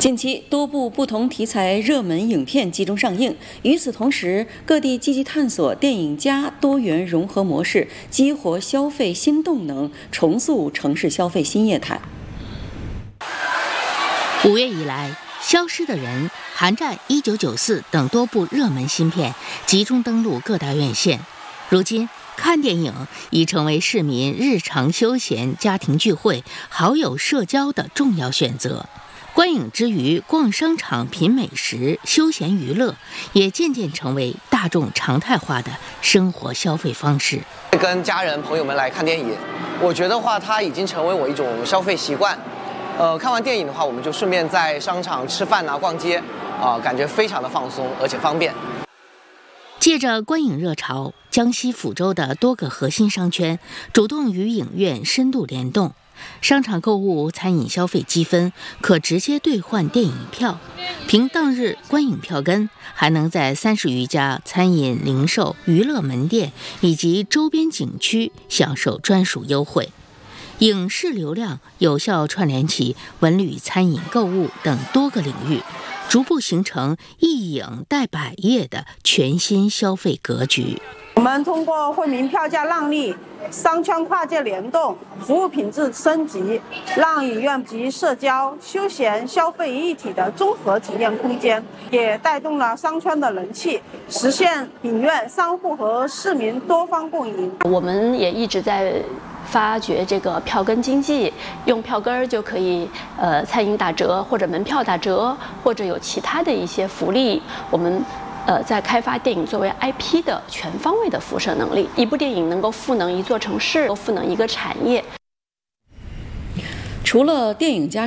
近期多部不同题材热门影片集中上映，与此同时，各地积极探索电影加多元融合模式，激活消费新动能，重塑城市消费新业态。 5月以来，《消失的人》《寒战》《1994》等多部热门新片集中登陆各大院线。如今，看电影已成为市民日常休闲、家庭聚会、好友社交的重要选择。观影之余，逛商场、品美食、休闲娱乐，也渐渐成为大众常态化的生活消费方式。 跟家人朋友们来看电影，我觉得话它已经成为我一种消费习惯。看完电影的话，我们就顺便在商场吃饭啊、逛街啊，感觉非常的放松，而且方便。 借着观影热潮，江西抚州的多个核心商圈主动与影院深度联动。商场购物、餐饮消费积分可直接兑换电影票，凭当日观影票根，还能在30余家餐饮、零售、娱乐门店以及周边景区享受专属优惠。影视流量有效串联起文旅、餐饮、购物等多个领域，逐步形成一影带百业的全新消费格局。 我们通过惠民票价让利、商圈跨界联动、服务品质升级，让影院集社交、休闲、消费一体的综合体验空间，也带动了商圈的人气，实现影院、商户和市民多方共赢。 我们也一直在发掘这个票根经济，用票根就可以餐饮打折，或者门票打折，或者有其他的一些福利。我们在开发电影作为 IP 的全方位的辐射能力，一部电影能够赋能一座城市，能够赋能一个产业。 除了电影加